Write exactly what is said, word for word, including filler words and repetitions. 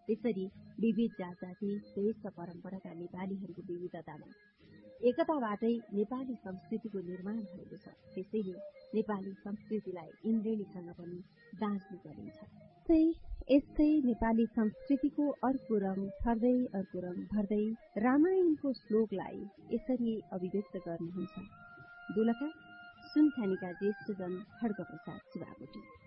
त्यसरी विविध जात जाति देश र परम्पराका नेपालीहरूको विविधतामा एकताबाटै नेपाली संस्कृतिको निर्माण भएको छ। त्यसैले नेपाली संस्कृतिलाई इन्द्रेणीसँग पनि दाँच्नु गरिन्छ। यस्तै नेपाली संस्कृतिको अर्को रङ थर्दै अर्को रङ भर्दै रामायणको श्लोकलाई यसरी अभिव्यक्त गर्नुहुन्छ दोलखा सुनखानीका ज्येष्ठजन खड्ग प्रसाद शिवाकोटी।